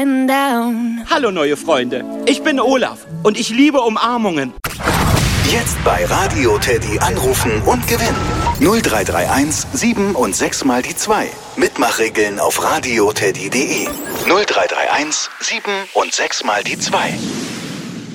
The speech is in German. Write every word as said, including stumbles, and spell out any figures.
and down. Hallo neue Freunde, ich bin Olaf und ich liebe Umarmungen. Jetzt bei Radio Teddy anrufen und gewinnen. null drei drei eins sieben und sechs mal die zwei. Mitmachregeln auf radioteddy punkt de. null drei drei eins sieben und sechs mal die zwei.